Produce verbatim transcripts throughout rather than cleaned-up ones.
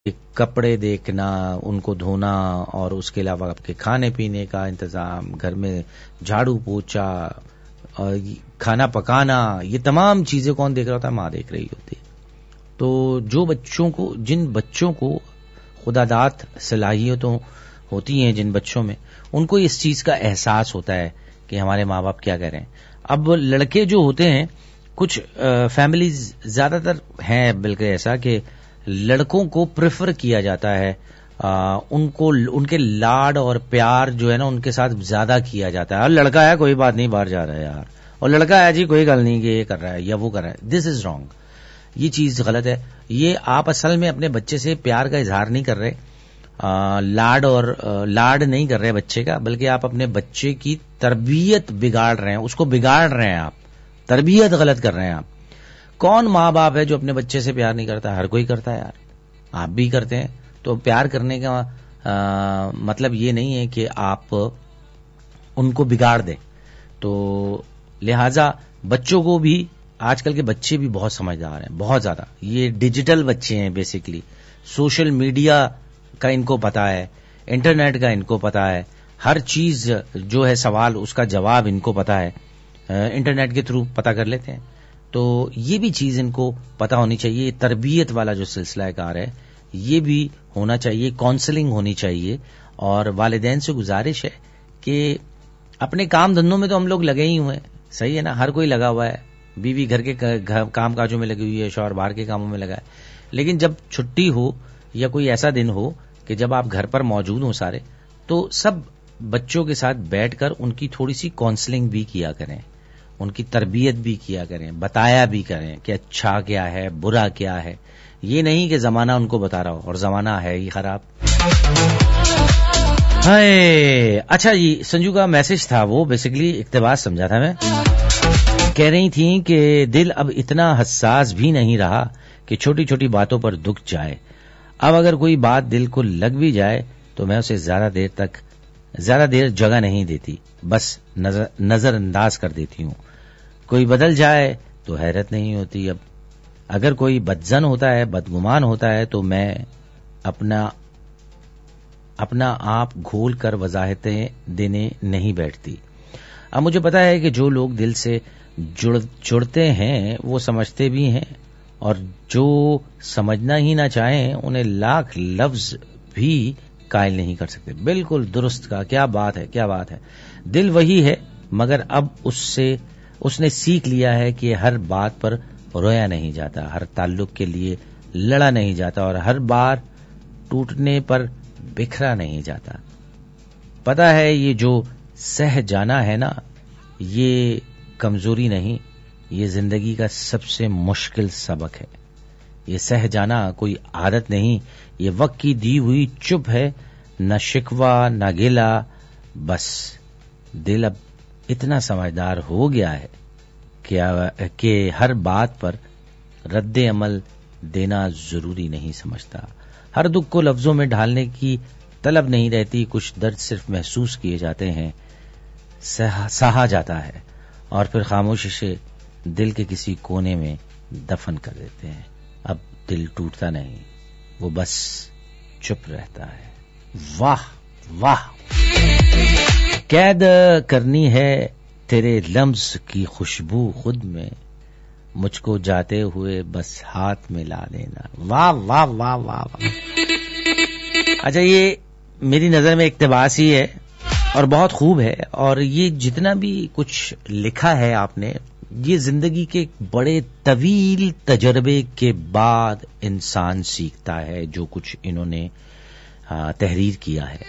کپڑے دیکھنا، ان کو دھونا، اور اس کے علاوہ آپ کے کھانے پینے کا انتظام، گھر میں جھاڑو پوچھا، کھانا پکانا، یہ تمام چیزیں کون دیکھ رہا ہوتا ہے؟ ماں دیکھ رہی ہوتی ہے. تو جو بچوں کو جن بچوں کو خدا داد صلاحیتوں ہوتی ہیں، جن بچوں میں، ان کو اس چیز کا احساس ہوتا ہے کہ ہمارے ماں باپ کیا کہہ رہے ہیں. اب لڑکے جو ہوتے ہیں، کچھ فیملیز زیادہ تر ہیں بلکہ ایسا کہ لڑکوں کو پریفر کیا جاتا ہے، آ, ان کو ان کے لاڈ اور پیار جو ہے نا ان کے ساتھ زیادہ کیا جاتا ہے. اور لڑکا ہے کوئی بات نہیں، باہر جا رہا ہے یار، اور لڑکا ہے جی کوئی گل نہیں کہ یہ کر رہا ہے یا وہ کر رہا ہے. دس از رانگ، یہ چیز غلط ہے. یہ آپ اصل میں اپنے بچے سے پیار کا اظہار نہیں کر رہے، آ, لاڈ اور آ, لاڈ نہیں کر رہے بچے کا، بلکہ آپ اپنے بچے کی تربیت بگاڑ رہے ہیں، اس کو بگاڑ رہے ہیں، آپ تربیت غلط کر رہے ہیں. آپ کون ماں باپ ہے جو اپنے بچے سے پیار نہیں کرتا؟ ہر کوئی کرتا ہے یار، آپ بھی کرتے ہیں. تو پیار کرنے کا آ, مطلب یہ نہیں ہے کہ آپ ان کو بگاڑ دیں. تو لہذا بچوں کو بھی، آج کل کے بچے بھی بہت سمجھدار ہیں، بہت زیادہ. یہ ڈیجیٹل بچے ہیں، بیسیکلی سوشل میڈیا کا ان کو پتا ہے، انٹرنیٹ کا ان کو پتا ہے، ہر چیز جو ہے سوال اس کا جواب ان کو پتا ہے، انٹرنیٹ کے تھرو پتا کر لیتے ہیں. تو یہ بھی چیز ان کو پتا ہونی چاہیے. تربیت والا جو سلسلہ کار ہے یہ بھی ہونا چاہیے، کاؤنسلنگ ہونی چاہیے. اور والدین سے گزارش ہے کہ اپنے کام دھندوں میں تو ہم لوگ لگے ہی ہوئے ہیں، صحیح ہے نا، ہر کوئی لگا ہوا ہے، بیوی گھر کے کام کاجوں میں لگی ہوئی ہے، شوہر باہر کے کاموں میں لگا ہے. لیکن جب چھٹی ہو یا کوئی ایسا دن ہو کہ جب آپ گھر پر موجود ہوں سارے، تو سب بچوں کے ساتھ بیٹھ کر ان کی تھوڑی سی کاؤنسلنگ بھی کیا کریں، ان کی تربیت بھی کیا کریں، بتایا بھی کریں کہ اچھا کیا ہے، برا کیا ہے. یہ نہیں کہ زمانہ ان کو بتا رہا ہو، اور زمانہ ہے ہی خراب. ہائے اچھا جی، سنجو کا میسج تھا، وہ بیسیکلی اقتباس سمجھا تھا میں. کہہ رہی تھیں کہ دل اب اتنا حساس بھی نہیں رہا کہ چھوٹی چھوٹی باتوں پر دکھ جائے. اب اگر کوئی بات دل کو لگ بھی جائے تو میں اسے زیادہ دیر تک زیادہ دیر جگہ نہیں دیتی، بس نظر, نظر انداز کر دیتی ہوں. کوئی بدل جائے تو حیرت نہیں ہوتی. اب اگر کوئی بدزن ہوتا ہے، بدگمان ہوتا ہے، تو میں اپنا اپنا آپ گھول کر وضاحتیں دینے نہیں بیٹھتی. اب مجھے پتا ہے کہ جو لوگ دل سے جڑ جڑتے ہیں وہ سمجھتے بھی ہیں، اور جو سمجھنا ہی نہ چاہیں انہیں لاکھ لفظ بھی قائل نہیں کر سکتے. بالکل درست کا، کیا بات ہے، کیا بات ہے. دل وہی ہے، مگر اب اس سے اس نے سیکھ لیا ہے کہ ہر بات پر رویا نہیں جاتا، ہر تعلق کے لیے لڑا نہیں جاتا، اور ہر بار ٹوٹنے پر بکھرا نہیں جاتا. پتا ہے یہ جو سہ جانا ہے نا، یہ کمزوری نہیں، یہ زندگی کا سب سے مشکل سبق ہے. یہ سہ جانا کوئی عادت نہیں، یہ وقت کی دی ہوئی چپ ہے. نہ شکوہ نہ گلا، بس دل اب اتنا سمجھدار ہو گیا ہے کہ ہر بات پر رد عمل دینا ضروری نہیں سمجھتا. ہر دکھ کو لفظوں میں ڈھالنے کی طلب نہیں رہتی. کچھ درد صرف محسوس کیے جاتے ہیں، سہا جاتا ہے، اور پھر خاموشی سے دل کے کسی کونے میں دفن کر دیتے ہیں. اب دل ٹوٹتا نہیں، وہ بس چپ رہتا ہے. واہ واہ. قید کرنی ہے تیرے لمس کی خوشبو خود میں، مجھ کو جاتے ہوئے بس ہاتھ میں لا دینا. واہ واہ واہ واہ واہ. اچھا، یہ میری نظر میں اقتباس ہی ہے اور بہت خوب ہے. اور یہ جتنا بھی کچھ لکھا ہے آپ نے، یہ زندگی کے بڑے طویل تجربے کے بعد انسان سیکھتا ہے جو کچھ انہوں نے تحریر کیا ہے.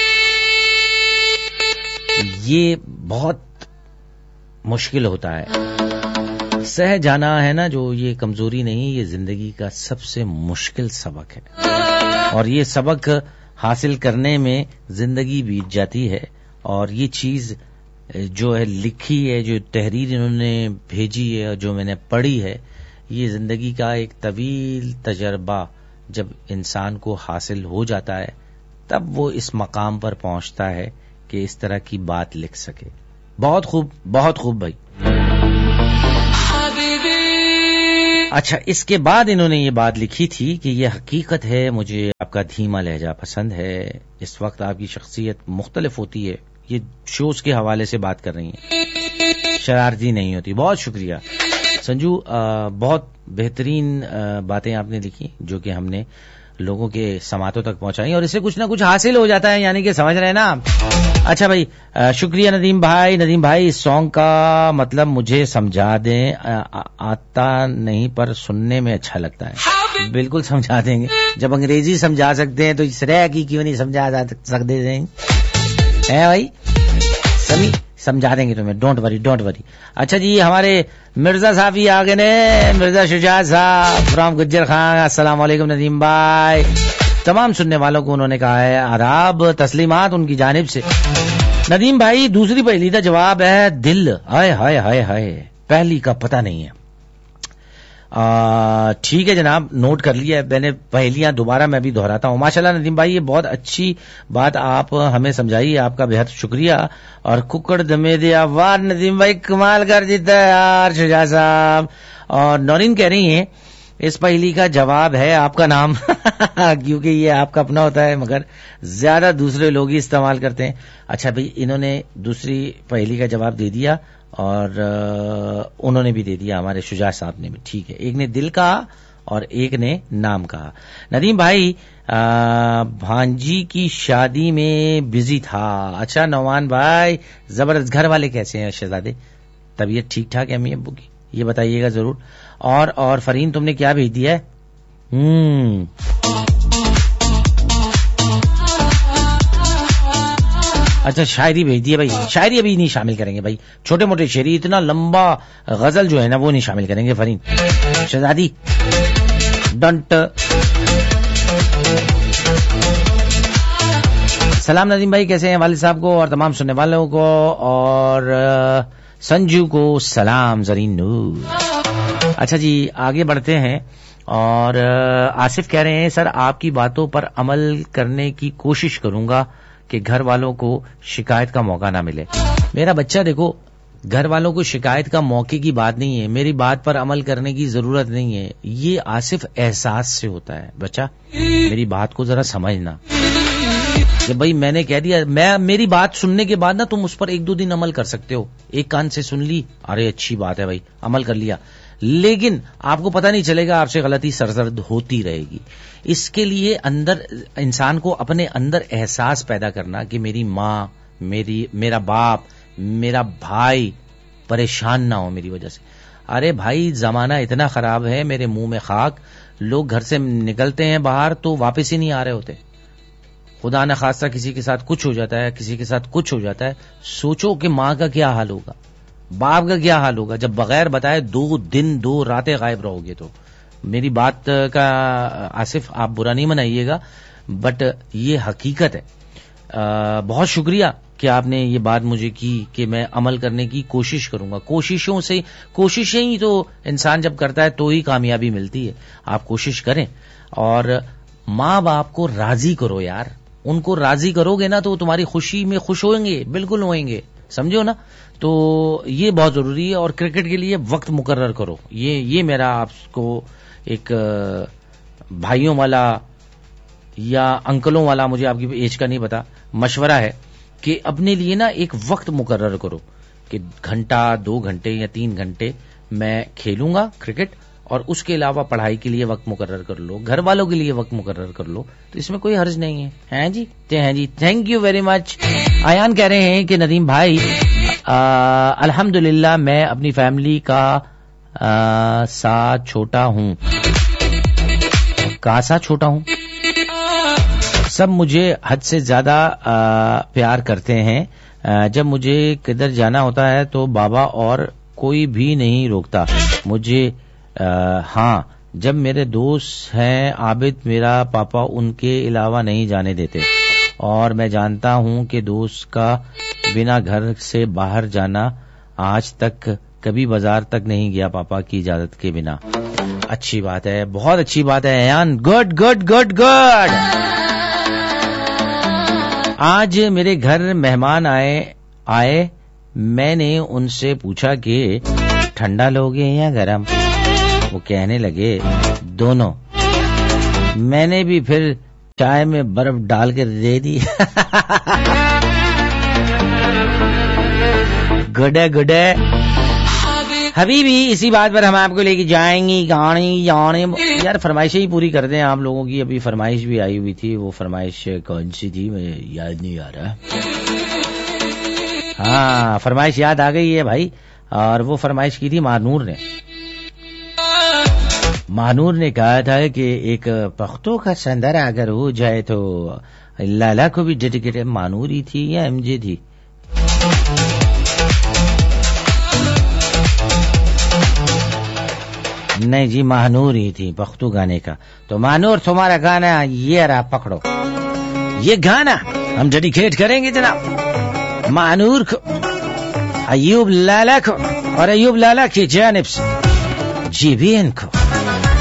یہ بہت مشکل ہوتا ہے. سہ جانا ہے نا جو، یہ کمزوری نہیں، یہ زندگی کا سب سے مشکل سبق ہے. اور یہ سبق حاصل کرنے میں زندگی بیت جاتی ہے. اور یہ چیز جو ہے لکھی ہے، جو تحریر انہوں نے بھیجی ہے، جو میں نے پڑھی ہے، یہ زندگی کا ایک طویل تجربہ جب انسان کو حاصل ہو جاتا ہے تب وہ اس مقام پر پہنچتا ہے کہ اس طرح کی بات لکھ سکے. بہت خوب، بہت خوب بھائی. اچھا، اس کے بعد انہوں نے یہ بات لکھی تھی کہ یہ حقیقت ہے، مجھے آپ کا دھیما لہجہ پسند ہے، اس وقت آپ کی شخصیت مختلف ہوتی ہے. یہ شوز کے حوالے سے بات کر رہی ہیں، شرارتی نہیں ہوتی. بہت شکریہ سنجو، بہت بہترین باتیں آپ نے لکھی جو کہ ہم نے لوگوں کے سماعتوں تک پہنچائی، اور اس سے کچھ نہ کچھ حاصل ہو جاتا ہے، یعنی کہ سمجھ رہے ہیں نا. اچھا بھائی، شکریہ ندیم بھائی. ندیم بھائی، اس سانگ کا مطلب مجھے سمجھا دیں، آتا نہیں پر سننے میں اچھا لگتا ہے. بالکل سمجھا دیں گے، جب انگریزی سمجھا سکتے ہیں تو اس رہ کی کیوں نہیں سمجھا سکتے ہیں بھائی. سمی سمجھا دیں گے تمہیں، ڈونٹ وری ڈونٹ وری. اچھا جی، ہمارے مرزا صاحب ہی آگے نے، مرزا شجاعت صاحب فرام گجر خان. السلام علیکم ندیم بھائی. تمام سننے والوں کو انہوں نے کہا ہے آداب، تسلیمات ان کی جانب سے. ندیم بھائی، دوسری پہلی کا جواب ہے دل. ہائے ہائے ہائے ہائے، پہلی کا پتہ نہیں ہے. ٹھیک ہے جناب، نوٹ کر لیا ہے میں نے. پہلیاں دوبارہ میں بھی دہراتا ہوں. ماشاءاللہ ندیم بھائی، یہ بہت اچھی بات آپ ہمیں سمجھائی، آپ کا بہت شکریہ. اور ککڑ دمے دیا، واہ ندیم بھائی کمال کر دیتا ہے یار شجاع صاحب. اور نورین کہہ رہی ہیں اس پہلی کا جواب ہے آپ کا نام کیونکہ یہ آپ کا اپنا ہوتا ہے مگر زیادہ دوسرے لوگ ہی استعمال کرتے ہیں. اچھا بھائی، انہوں نے دوسری پہلی کا جواب دے دیا اور انہوں نے بھی دے دیا، ہمارے شجاع صاحب نے بھی. ٹھیک ہے، ایک نے دل کہا اور ایک نے نام کہا. ندیم بھائی، بھانجی کی شادی میں بزی تھا. اچھا نعمان بھائی، زبردست. گھر والے کیسے ہیں شہزادے؟ طبیعت ٹھیک ٹھاک ہے امی ابو کی؟ یہ بتائیے گا ضرور. اور اور فرین تم نے کیا بھیج دیا ہے؟ ہوں اچھا، شاعری بھیج دی ہے بھائی. شاعری ابھی نہیں شامل کریں گے بھائی، چھوٹے موٹے شعری، اتنا لمبا غزل جو ہے نا وہ نہیں شامل کریں گے. فرین شہزادی ڈنٹ. سلام ندیم بھائی، کیسے ہیں؟ والد صاحب کو اور تمام سننے والوں کو، اور سنجو کو سلام. زرین نور. اچھا جی، آگے بڑھتے ہیں. اور آصف کہہ رہے ہیں سر آپ کی باتوں پر عمل کرنے کی کوشش کروں گا کہ گھر والوں کو شکایت کا موقع نہ ملے. میرا بچہ دیکھو، گھر والوں کو شکایت کا موقع کی بات نہیں ہے، میری بات پر عمل کرنے کی ضرورت نہیں ہے. یہ آصف احساس سے ہوتا ہے. بچہ میری بات کو ذرا سمجھنا کہ بھائی میں نے کہہ دیا، میں میری بات سننے کے بعد نا تم اس پر ایک دو دن عمل کر سکتے ہو. ایک کان سے سن لی، ارے اچھی بات ہے بھائی، عمل کر لیا، لیکن آپ کو پتہ نہیں چلے گا، آپ سے غلطی سرزد ہوتی رہے گی. اس کے لیے اندر انسان کو اپنے اندر احساس پیدا کرنا کہ میری ماں، میری میرا باپ، میرا بھائی پریشان نہ ہو میری وجہ سے. ارے بھائی زمانہ اتنا خراب ہے، میرے منہ میں خاک. لوگ گھر سے نکلتے ہیں باہر تو واپس ہی نہیں آ رہے ہوتے. خدا نہ خواستہ کسی کے ساتھ کچھ ہو جاتا ہے، کسی کے ساتھ کچھ ہو جاتا ہے. سوچو کہ ماں کا کیا حال ہوگا، باپ کا کیا حال ہوگا جب بغیر بتائے دو دن دو راتیں غائب رہو گے. تو میری بات کا آصف آپ برا نہیں منائیے گا، بٹ یہ حقیقت ہے. بہت شکریہ کہ آپ نے یہ بات مجھے کی کہ میں عمل کرنے کی کوشش کروں گا. کوششوں سے کوششیں ہی تو انسان جب کرتا ہے تو ہی کامیابی ملتی ہے. آپ کوشش کریں اور ماں باپ کو راضی کرو یار. ان کو راضی کرو گے نا تو تمہاری خوشی میں خوش ہوئیں گے، بالکل ہوئیں گے، سمجھو نا. تو یہ بہت ضروری ہے. اور کرکٹ کے لیے وقت مقرر کرو. یہ یہ میرا آپ کو ایک بھائیوں والا یا انکلوں والا، مجھے آپ کی ایج کا نہیں پتا، مشورہ ہے کہ اپنے لیے نا ایک وقت مقرر کرو کہ گھنٹہ دو گھنٹے یا تین گھنٹے میں کھیلوں گا کرکٹ، اور اس کے علاوہ پڑھائی کے لیے وقت مقرر کر لو، گھر والوں کے لیے وقت مقرر کر لو. تو اس میں کوئی حرج نہیں ہے. ہیں جی ہیں جی تھینک یو ویری مچ. آیان کہہ رہے ہیں کہ ندیم بھائی الحمدللہ میں اپنی فیملی کا آ, ساتھ چھوٹا ہوں. کا ساتھ چھوٹا ہوں سب مجھے حد سے زیادہ آ, پیار کرتے ہیں. آ, جب مجھے کدھر جانا ہوتا ہے تو بابا اور کوئی بھی نہیں روکتا مجھے. آ, ہاں جب میرے دوست ہیں عابد، میرا پاپا ان کے علاوہ نہیں جانے دیتے، اور میں جانتا ہوں کہ دوست کا بنا گھر سے باہر جانا آج تک کبھی بازار تک نہیں گیا پاپا کی اجازت کے بنا. اچھی بات ہے، بہت اچھی بات ہے Ayan. Good good good good. آج میرے گھر مہمان آئے آئے میں نے ان سے پوچھا کہ ٹھنڈا لوگے یا گرم. وہ کہنے لگے دونوں. میں نے بھی پھر چائے میں برف ڈال کر دے دی. گڈے گڈے حبیبی اسی بات پر ہم آپ کو لے کے جائیں گی گانے جانے. یار فرمائشیں ہی پوری کر دیں آپ لوگوں کی. ابھی فرمائش بھی آئی ہوئی تھی, وہ فرمائش کون سی تھی مجھے یاد نہیں آ رہا. ہاں فرمائش یاد آ گئی ہے بھائی, اور وہ فرمائش کی تھی مانور نے. مانور نے کہا تھا کہ ایک پختوں کا سندرا اگر ہو جائے تو لالا کو بھی ڈیڈیکیٹ. مانور ہی تھی یا ایم جے تھی؟ نہیں جی مانور ہی تھی پختو گانے کا. تو مانور تمہارا گانا یہ رہا, پکڑو یہ گانا ہم ڈیڈیکیٹ کریں گے جناب مانور کو, ایوب لالا کو, اور ایوب لالا کی جانب سے جی بی این کو.